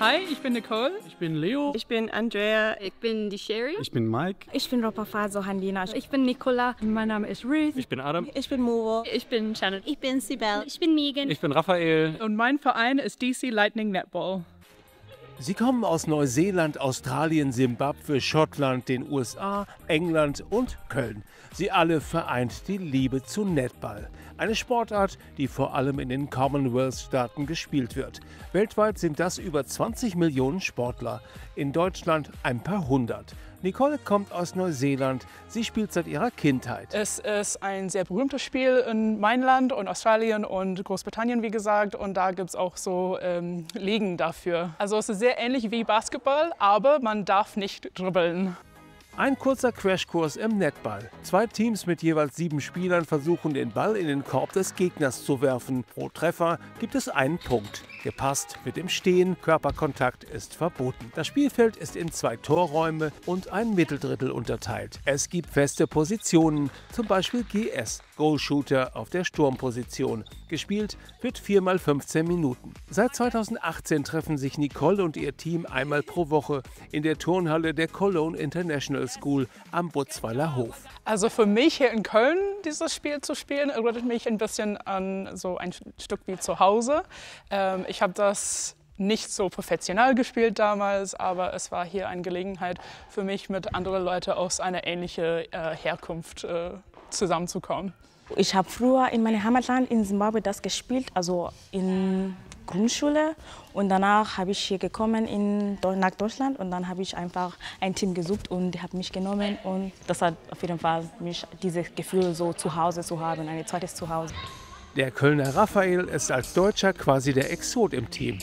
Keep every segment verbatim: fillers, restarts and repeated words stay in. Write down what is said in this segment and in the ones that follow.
Hi, ich bin Nicole. Ich bin Leo. Ich bin Andrea. Ich bin die Sherry. Ich bin Mike. Ich bin Ropafaso Handina. Ich bin Nicola. Mein Name ist Ruth. Ich bin Adam. Ich bin Muro. Ich bin Shannon. Ich bin Sibel. Ich bin Megan. Ich bin Raphael. Und mein Verein ist D C Lightning Netball. Sie kommen aus Neuseeland, Australien, Simbabwe, Schottland, den U S A, England und Köln. Sie alle vereint die Liebe zu Netball. Eine Sportart, die vor allem in den Commonwealth-Staaten gespielt wird. Weltweit sind das über zwanzig Millionen Sportler. In Deutschland ein paar hundert. Nicole kommt aus Neuseeland. Sie spielt seit ihrer Kindheit. Es ist ein sehr berühmtes Spiel in meinem Land und Australien und Großbritannien, wie gesagt. Und da gibt es auch so ähm, Ligen dafür. Also es ist sehr ähnlich wie Basketball, aber man darf nicht dribbeln. Ein kurzer Crashkurs im Netball. Zwei Teams mit jeweils sieben Spielern versuchen, den Ball in den Korb des Gegners zu werfen. Pro Treffer gibt es einen Punkt. Gepasst mit dem Stehen, Körperkontakt ist verboten. Das Spielfeld ist in zwei Torräume und ein Mitteldrittel unterteilt. Es gibt feste Positionen, zum Beispiel G S, Goalshooter auf der Sturmposition. Gespielt wird vier mal fünfzehn Minuten. Seit zweitausendachtzehn treffen sich Nicole und ihr Team einmal pro Woche in der Turnhalle der Cologne International School am Butzweiler Hof. Also für mich hier in Köln dieses Spiel zu spielen, erinnert mich ein bisschen an so ein Stück wie zu Hause. Ähm, ich habe das nicht so professionell gespielt damals, aber es war hier eine Gelegenheit für mich, mit anderen Leuten aus einer ähnlichen äh, Herkunft äh, zusammenzukommen. Ich habe früher in meinem Heimatland in Simbabwe das gespielt, also in Grundschule. Und danach habe ich hier gekommen in, nach Deutschland und dann habe ich einfach ein Team gesucht und die haben mich genommen. Und das hat auf jeden Fall mich dieses Gefühl, so zu Hause zu haben, ein zweites Zuhause. Der Kölner Raphael ist als Deutscher quasi der Exot im Team.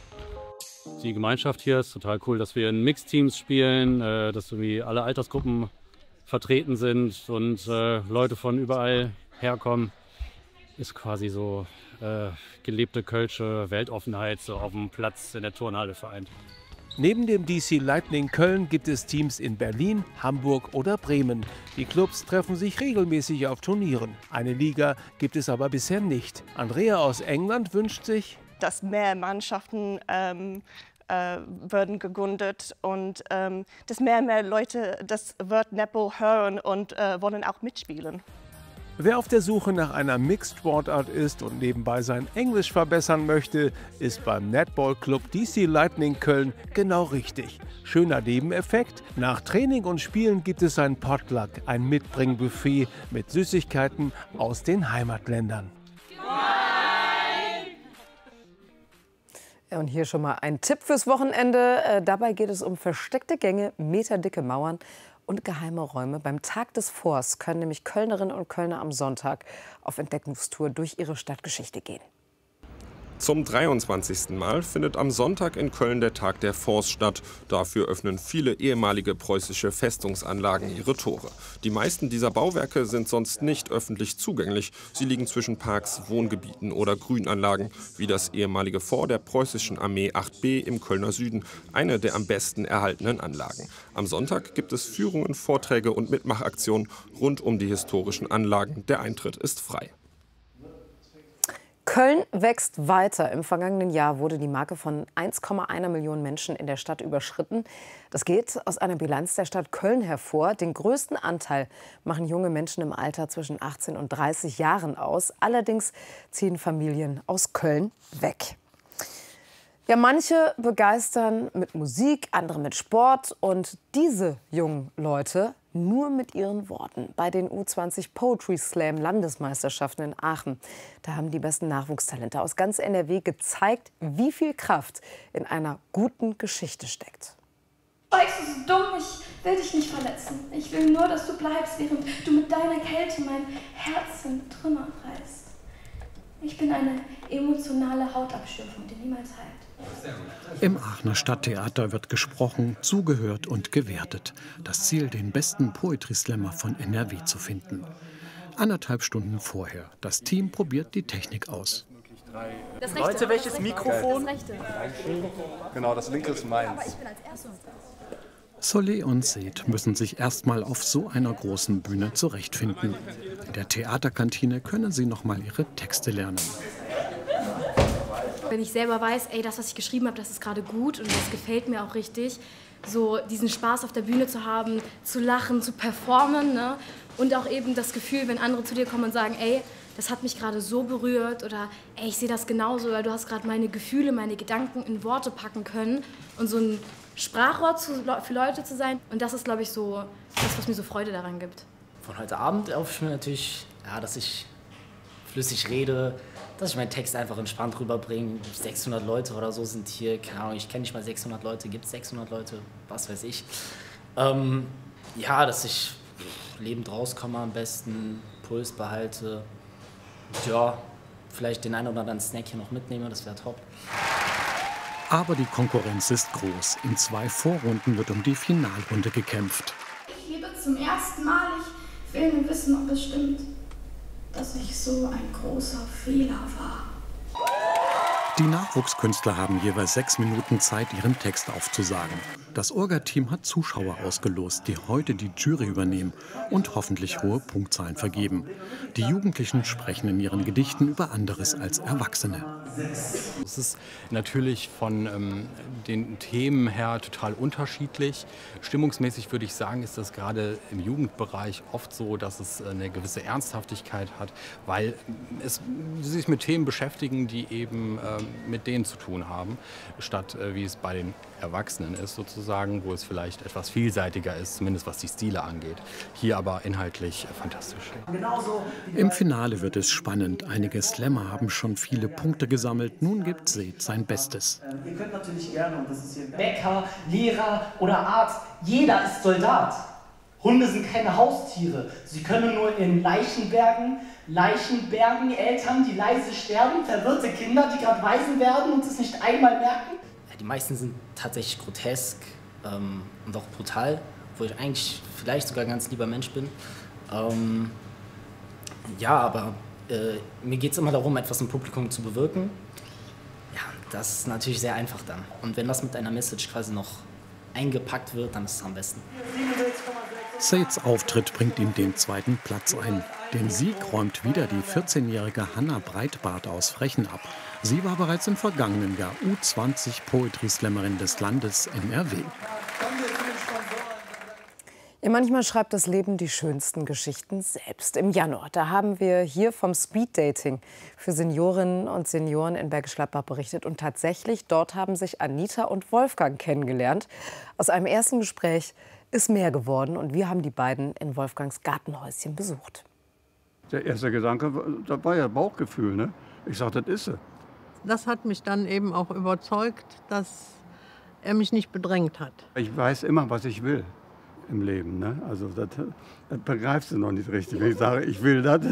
Die Gemeinschaft hier ist total cool, dass wir in Mixteams spielen, dass irgendwie alle Altersgruppen vertreten sind und Leute von überall herkommen. Ist quasi so äh, gelebte kölsche Weltoffenheit so auf dem Platz in der Turnhalle vereint. Neben dem D C Lightning Köln gibt es Teams in Berlin, Hamburg oder Bremen. Die Clubs treffen sich regelmäßig auf Turnieren. Eine Liga gibt es aber bisher nicht. Andrea aus England wünscht sich, dass mehr Mannschaften ähm, äh, werden gegründet und ähm, dass mehr und mehr Leute das Wort Netball hören und äh, wollen auch mitspielen. wer auf der Suche nach einer Mixed-Sportart ist und nebenbei sein Englisch verbessern möchte, ist beim Netball-Club D C Lightning Köln genau richtig. Schöner Nebeneffekt: Nach Training und Spielen gibt es ein Potluck, ein Mitbringbuffet mit Süßigkeiten aus den Heimatländern. Und hier schon mal ein Tipp fürs Wochenende. Äh, dabei geht es um versteckte Gänge, meterdicke Mauern und geheime Räume. Beim Tag des Forsts können nämlich Kölnerinnen und Kölner am Sonntag auf Entdeckungstour durch ihre Stadtgeschichte gehen. Zum dreiundzwanzigsten Mal findet am Sonntag in Köln der Tag der Forst statt. Dafür öffnen viele ehemalige preußische Festungsanlagen ihre Tore. Die meisten dieser Bauwerke sind sonst nicht öffentlich zugänglich. Sie liegen zwischen Parks, Wohngebieten oder Grünanlagen, wie das ehemalige Fort der preußischen Armee acht B im Kölner Süden, eine der am besten erhaltenen Anlagen. Am Sonntag gibt es Führungen, Vorträge und Mitmachaktionen rund um die historischen Anlagen. Der Eintritt ist frei. Köln wächst weiter. Im vergangenen Jahr wurde die Marke von eins Komma eins Million Menschen in der Stadt überschritten. Das geht aus einer Bilanz der Stadt Köln hervor. Den größten Anteil machen junge Menschen im Alter zwischen achtzehn und dreißig Jahren aus. Allerdings ziehen Familien aus Köln weg. Ja, manche begeistern mit Musik, andere mit Sport und diese jungen Leute nur mit ihren Worten. Bei den U zwanzig Poetry Slam Landesmeisterschaften in Aachen, da haben die besten Nachwuchstalente aus ganz N R W gezeigt, wie viel Kraft in einer guten Geschichte steckt. Schweigst du so dumm? Ich will dich nicht verletzen. Ich will nur, dass du bleibst, während du mit deiner Kälte mein Herz in Trümmer reißt. Ich bin eine emotionale Hautabschürfung, die niemals heilt. Im Aachener Stadttheater wird gesprochen, zugehört und gewertet. Das Ziel, den besten Poetry Slammer von N R W zu finden. Anderthalb Stunden vorher. Das Team probiert die Technik aus. Das rechte, Leute, welches das Mikrofon? Das genau, das linke ist meins. Aber ich bin als Erster. Soleil und Seth müssen sich erstmal auf so einer großen Bühne zurechtfinden. In der Theaterkantine können sie noch mal ihre Texte lernen. Wenn ich selber weiß, ey, das, was ich geschrieben habe, das ist gerade gut und das gefällt mir auch richtig, so diesen Spaß auf der Bühne zu haben, zu lachen, zu performen, ne? Und auch eben das Gefühl, wenn andere zu dir kommen und sagen, ey, das hat mich gerade so berührt oder ey, ich sehe das genauso, oder du hast gerade meine Gefühle, meine Gedanken in Worte packen können und so ein Sprachrohr zu, für Leute zu sein. Und das ist, glaube ich, so das, was mir so Freude daran gibt. Von heute Abend erhoffe ich mir natürlich, ja, dass ich flüssig rede, dass ich meinen Text einfach entspannt rüberbringe. sechshundert Leute oder so sind hier, keine Ahnung, ich kenne nicht mal sechshundert Leute, gibt es sechshundert Leute, was weiß ich. Ähm, ja, dass ich lebend rauskomme am besten, Puls behalte. Ja, vielleicht den einen oder anderen Snack hier noch mitnehme, das wäre top. Aber die Konkurrenz ist groß. In zwei Vorrunden wird um die Finalrunde gekämpft. Ich liebe zum ersten Mal. Ich will nur wissen, ob es stimmt, dass ich so ein großer Fehler war. Die Nachwuchskünstler haben jeweils sechs Minuten Zeit, ihren Text aufzusagen. Das Orga-Team hat Zuschauer ausgelost, die heute die Jury übernehmen und hoffentlich hohe Punktzahlen vergeben. Die Jugendlichen sprechen in ihren Gedichten über anderes als Erwachsene. Es ist natürlich von ähm, den Themen her total unterschiedlich. Stimmungsmäßig würde ich sagen, ist das gerade im Jugendbereich oft so, dass es eine gewisse Ernsthaftigkeit hat, weil es, sie sich mit Themen beschäftigen, die eben ähm, mit denen zu tun haben, statt äh, wie es bei den Erwachsenen ist sozusagen, wo es vielleicht etwas vielseitiger ist, zumindest was die Stile angeht. Hier aber inhaltlich äh, fantastisch. Im Finale wird es spannend. Einige Slammer haben schon viele Punkte gesammelt. Nun gibt Seth sein Bestes. Ihr könnt natürlich gerne, und das ist hier Bäcker, Lehrer oder Arzt, jeder ist Soldat. Hunde sind keine Haustiere. Sie können nur in Leichen bergen, Leichen bergen, Eltern, die leise sterben, verwirrte Kinder, die gerade Waisen werden und es nicht einmal merken. Die meisten sind tatsächlich grotesk ähm, und auch brutal, wo ich eigentlich vielleicht sogar ein ganz lieber Mensch bin. Ähm, ja, aber äh, mir geht es immer darum, etwas im Publikum zu bewirken. Ja, das ist natürlich sehr einfach dann. Und wenn das mit einer Message quasi noch eingepackt wird, dann ist es am besten. Seths Auftritt bringt ihm den zweiten Platz ein. Den Sieg räumt wieder die vierzehnjährige Hanna Breitbart aus Frechen ab. Sie war bereits im vergangenen Jahr U zwanzig Poetry Slammerin des Landes N R W. Ja, manchmal schreibt das Leben die schönsten Geschichten selbst. Im Januar, da haben wir hier vom Speeddating für Seniorinnen und Senioren in Bergisch Gladbach berichtet. Und tatsächlich, dort haben sich Anita und Wolfgang kennengelernt. Aus einem ersten Gespräch ist mehr geworden und wir haben die beiden in Wolfgangs Gartenhäuschen besucht. Der erste Gedanke, das war ja Bauchgefühl, ne? Ich sag, das ist sie. Das hat mich dann eben auch überzeugt, dass er mich nicht bedrängt hat. Ich weiß immer, was ich will im Leben, ne? Also das, das begreifst du noch nicht richtig, wenn ich sage, ich will das.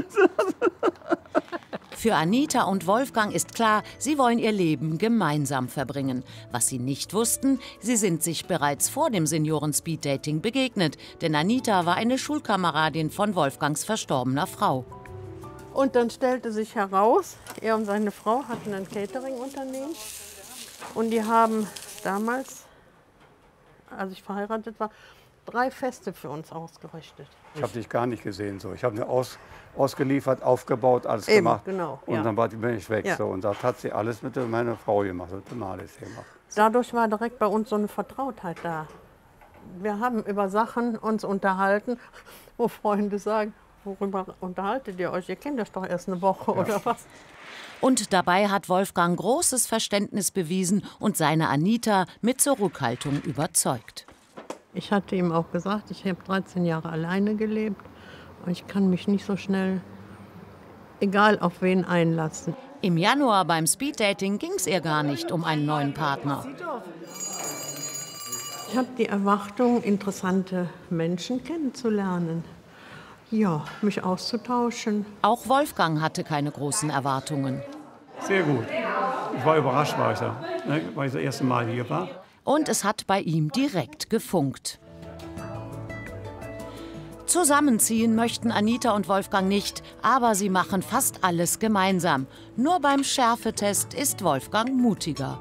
Für Anita und Wolfgang ist klar, sie wollen ihr Leben gemeinsam verbringen. Was sie nicht wussten, sie sind sich bereits vor dem Senioren-Speeddating begegnet. Denn Anita war eine Schulkameradin von Wolfgangs verstorbener Frau. Und dann stellte sich heraus, er und seine Frau hatten ein Catering-Unternehmen. Und die haben damals, als ich verheiratet war, drei Feste für uns ausgerichtet. Ich habe dich gar nicht gesehen. So. Ich habe eine aus, ausgeliefert, aufgebaut, alles Eben, gemacht. Genau, und ja. dann war die, bin ich weg. Ja. So. Und das hat sie alles mit meiner Frau gemacht, mit alles gemacht. Dadurch war direkt bei uns so eine Vertrautheit da. Wir haben über Sachen uns unterhalten, wo Freunde sagen, worüber unterhaltet ihr euch? Ihr kennt das doch erst eine Woche ja. oder was? Und dabei hat Wolfgang großes Verständnis bewiesen und seine Anita mit Zurückhaltung überzeugt. Ich hatte ihm auch gesagt, ich habe dreizehn Jahre alleine gelebt und ich kann mich nicht so schnell, egal auf wen, einlassen. Im Januar beim Speeddating ging es ihr gar nicht um einen neuen Partner. Ich habe die Erwartung, interessante Menschen kennenzulernen. Ja, mich auszutauschen. Auch Wolfgang hatte keine großen Erwartungen. Sehr gut. Ich war überrascht, war ich da, ne, weil ich das erste Mal hier war. Und es hat bei ihm direkt gefunkt. Zusammenziehen möchten Anita und Wolfgang nicht, aber sie machen fast alles gemeinsam. Nur beim Schärfetest ist Wolfgang mutiger.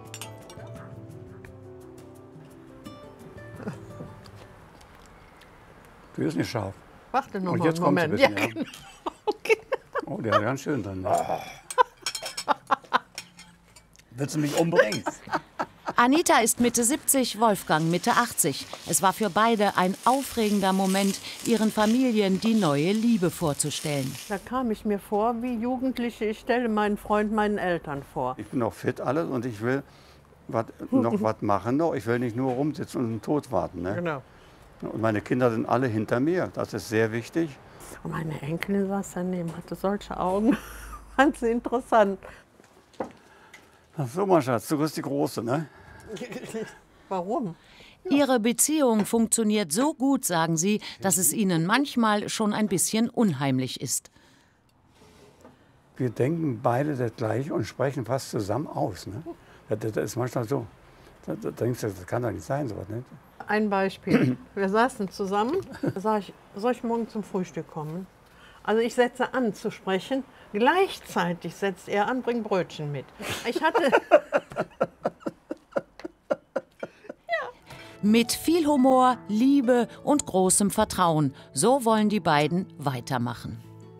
Du bist nicht scharf. Warte noch Und mal jetzt einen kommt Moment. ein bisschen, Ja, ja. genau. Okay. Oh, der hat ganz schön dann. Ne? Willst du mich umbringen? Anita ist Mitte siebzig, Wolfgang Mitte achtzig. Es war für beide ein aufregender Moment, ihren Familien die neue Liebe vorzustellen. Da kam ich mir vor wie Jugendliche, ich stelle meinen Freund meinen Eltern vor. Ich bin noch fit alles und ich will wat, noch was machen. Noch. Ich will nicht nur rumsitzen und den Tod warten. Ne? Genau. Und meine Kinder sind alle hinter mir. Das ist sehr wichtig. Und meine Enkelin saß daneben, hatte solche Augen. Fand sie interessant. Ach so, mein Schatz, du bist die Große, ne? Warum? Ihre Beziehung funktioniert so gut, sagen sie, dass es ihnen manchmal schon ein bisschen unheimlich ist. Wir denken beide das Gleiche und sprechen fast zusammen aus. Ne? Das, das ist manchmal so. Da, da denkst du, das kann doch nicht sein, sowas. Ne? Ein Beispiel. Wir saßen zusammen, da sag ich, soll ich morgen zum Frühstück kommen? Also ich setze an zu sprechen, gleichzeitig setzt er an, bringt Brötchen mit. Ich hatte... Mit viel Humor, Liebe und großem Vertrauen. So wollen die beiden weitermachen.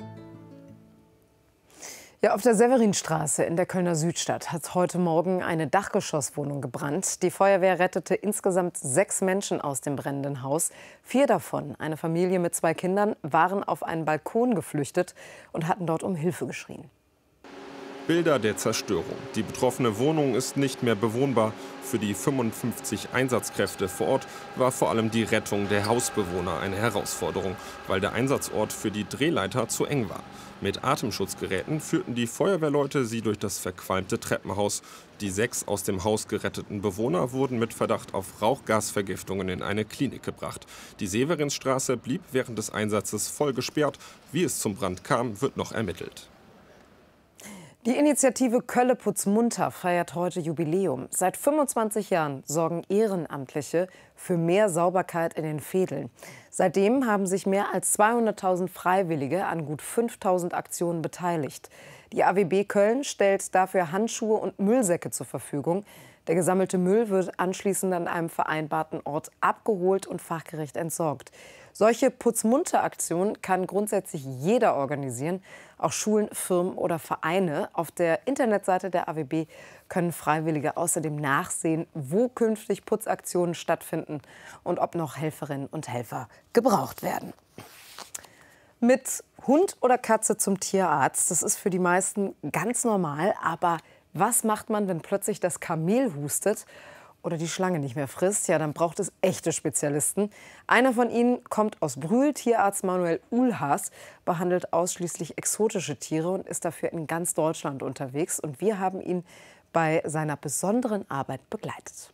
Ja, auf der Severinstraße in der Kölner Südstadt hat heute Morgen eine Dachgeschosswohnung gebrannt. Die Feuerwehr rettete insgesamt sechs Menschen aus dem brennenden Haus. Vier davon, eine Familie mit zwei Kindern, waren auf einen Balkon geflüchtet und hatten dort um Hilfe geschrien. Bilder der Zerstörung. Die betroffene Wohnung ist nicht mehr bewohnbar. Für die fünfundfünfzig Einsatzkräfte vor Ort war vor allem die Rettung der Hausbewohner eine Herausforderung, weil der Einsatzort für die Drehleiter zu eng war. Mit Atemschutzgeräten führten die Feuerwehrleute sie durch das verqualmte Treppenhaus. Die sechs aus dem Haus geretteten Bewohner wurden mit Verdacht auf Rauchgasvergiftungen in eine Klinik gebracht. Die Severinstraße blieb während des Einsatzes voll gesperrt. Wie es zum Brand kam, wird noch ermittelt. Die Initiative Kölle putz munter feiert heute Jubiläum. Seit fünfundzwanzig Jahren sorgen Ehrenamtliche für mehr Sauberkeit in den Vedeln. Seitdem haben sich mehr als zweihunderttausend Freiwillige an gut fünftausend Aktionen beteiligt. Die A W B Köln stellt dafür Handschuhe und Müllsäcke zur Verfügung. Der gesammelte Müll wird anschließend an einem vereinbarten Ort abgeholt und fachgerecht entsorgt. Solche Putzmunter-Aktionen kann grundsätzlich jeder organisieren, auch Schulen, Firmen oder Vereine. Auf der Internetseite der A W B können Freiwillige außerdem nachsehen, wo künftig Putzaktionen stattfinden und ob noch Helferinnen und Helfer gebraucht werden. Mit Hund oder Katze zum Tierarzt, das ist für die meisten ganz normal. Aber was macht man, wenn plötzlich das Kamel hustet oder die Schlange nicht mehr frisst? Ja, dann braucht es echte Spezialisten. Einer von ihnen kommt aus Brühl. Tierarzt Manuel Uhlhaas behandelt ausschließlich exotische Tiere und ist dafür in ganz Deutschland unterwegs. Und wir haben ihn bei seiner besonderen Arbeit begleitet.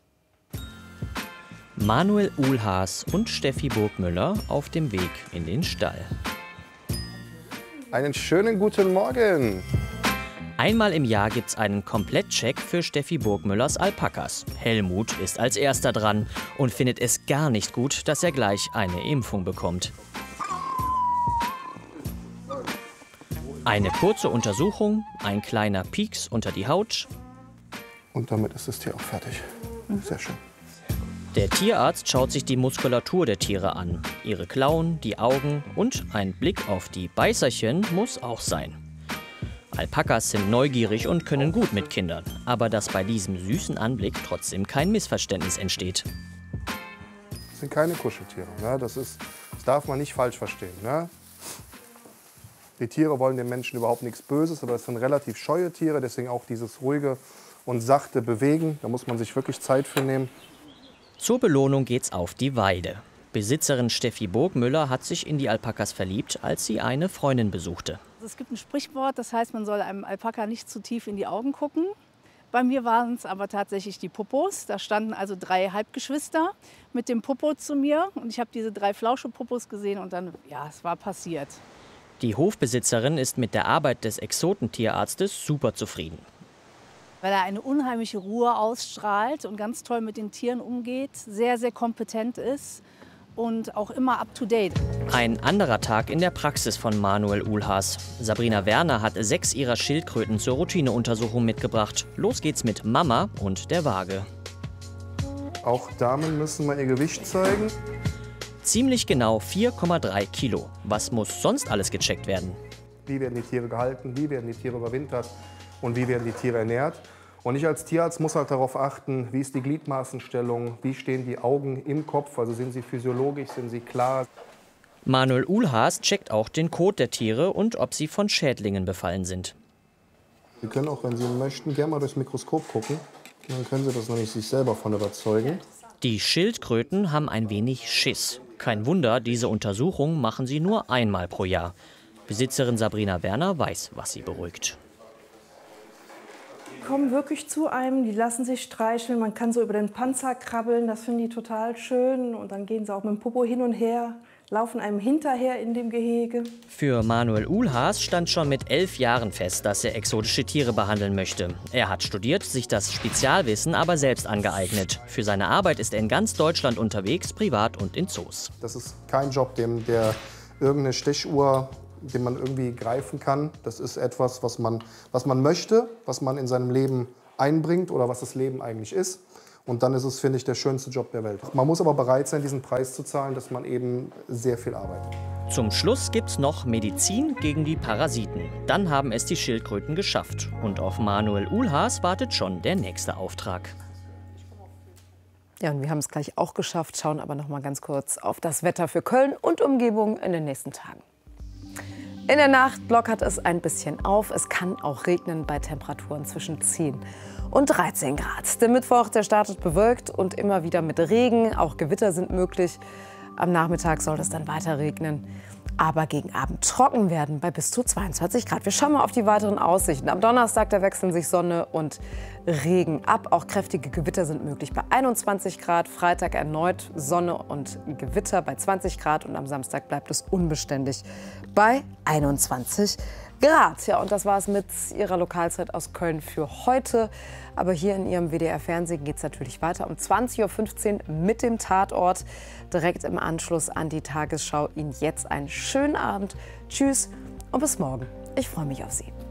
Manuel Uhlhaas und Steffi Burgmüller auf dem Weg in den Stall. Einen schönen guten Morgen. Einmal im Jahr gibt's einen Komplettcheck für Steffi Burgmüllers Alpakas. Helmut ist als erster dran und findet es gar nicht gut, dass er gleich eine Impfung bekommt. Eine kurze Untersuchung, ein kleiner Pieks unter die Haut. Und damit ist das Tier auch fertig. Sehr schön. Der Tierarzt schaut sich die Muskulatur der Tiere an. Ihre Klauen, die Augen und ein Blick auf die Beißerchen muss auch sein. Alpakas sind neugierig und können gut mit Kindern. Aber dass bei diesem süßen Anblick trotzdem kein Missverständnis entsteht. Das sind keine Kuscheltiere. Ne? Das, ist, das darf man nicht falsch verstehen. Ne? Die Tiere wollen den Menschen überhaupt nichts Böses, aber es sind relativ scheue Tiere. Deswegen auch dieses ruhige und sachte Bewegen. Da muss man sich wirklich Zeit für nehmen. Zur Belohnung geht's auf die Weide. Besitzerin Steffi Burgmüller hat sich in die Alpakas verliebt, als sie eine Freundin besuchte. Es gibt ein Sprichwort, das heißt, man soll einem Alpaka nicht zu tief in die Augen gucken. Bei mir waren es aber tatsächlich die Popos. Da standen also drei Halbgeschwister mit dem Popo zu mir. Und ich habe diese drei Flauschepopos gesehen und dann, ja, es war passiert. Die Hofbesitzerin ist mit der Arbeit des Exotentierarztes super zufrieden. Weil er eine unheimliche Ruhe ausstrahlt und ganz toll mit den Tieren umgeht, sehr, sehr kompetent ist und auch immer up-to-date. Ein anderer Tag in der Praxis von Manuel Uhlhaas. Sabrina Werner hat sechs ihrer Schildkröten zur Routineuntersuchung mitgebracht. Los geht's mit Mama und der Waage. Auch Damen müssen mal ihr Gewicht zeigen. Ziemlich genau vier Komma drei Kilo. Was muss sonst alles gecheckt werden? Wie werden die Tiere gehalten, wie werden die Tiere überwintert und wie werden die Tiere ernährt? Und ich als Tierarzt muss halt darauf achten, wie ist die Gliedmaßenstellung, wie stehen die Augen im Kopf, also sind sie physiologisch, sind sie klar. Manuel Uhlhaas checkt auch den Kot der Tiere und ob sie von Schädlingen befallen sind. Sie können auch, wenn Sie möchten, gerne mal durchs Mikroskop gucken. Dann können Sie das noch nicht sich selber von überzeugen. Die Schildkröten haben ein wenig Schiss. Kein Wunder, diese Untersuchung machen sie nur einmal pro Jahr. Besitzerin Sabrina Werner weiß, was sie beruhigt. Die kommen wirklich zu einem, die lassen sich streicheln, man kann so über den Panzer krabbeln, das finden die total schön. Und dann gehen sie auch mit dem Popo hin und her, laufen einem hinterher in dem Gehege. Für Manuel Uhlhaas stand schon mit elf Jahren fest, dass er exotische Tiere behandeln möchte. Er hat studiert, sich das Spezialwissen aber selbst angeeignet. Für seine Arbeit ist er in ganz Deutschland unterwegs, privat und in Zoos. Das ist kein Job, dem der irgendeine Stechuhr, den man irgendwie greifen kann. Das ist etwas, was man, was man möchte, was man in seinem Leben einbringt oder was das Leben eigentlich ist. Und dann ist es, finde ich, der schönste Job der Welt. Man muss aber bereit sein, diesen Preis zu zahlen, dass man eben sehr viel arbeitet. Zum Schluss gibt's noch Medizin gegen die Parasiten. Dann haben es die Schildkröten geschafft. Und auf Manuel Uhlhaas wartet schon der nächste Auftrag. Ja, und wir haben es gleich auch geschafft, schauen aber noch mal ganz kurz auf das Wetter für Köln und Umgebung in den nächsten Tagen. In der Nacht lockert es ein bisschen auf. Es kann auch regnen bei Temperaturen zwischen zehn und dreizehn Grad. Der Mittwoch, der startet bewölkt und immer wieder mit Regen. Auch Gewitter sind möglich. Am Nachmittag soll es dann weiter regnen. Aber gegen Abend trocken werden bei bis zu zweiundzwanzig Grad. Wir schauen mal auf die weiteren Aussichten. Am Donnerstag, da wechseln sich Sonne und Regen ab. Auch kräftige Gewitter sind möglich bei einundzwanzig Grad. Freitag erneut Sonne und Gewitter bei zwanzig Grad. Und am Samstag bleibt es unbeständig bei einundzwanzig Grad. Ja, und das war es mit Ihrer Lokalzeit aus Köln für heute. Aber hier in Ihrem W D R-Fernsehen geht es natürlich weiter um zwanzig Uhr fünfzehn mit dem Tatort. Direkt im Anschluss an die Tagesschau. Ihnen jetzt einen schönen Abend. Tschüss und bis morgen. Ich freue mich auf Sie.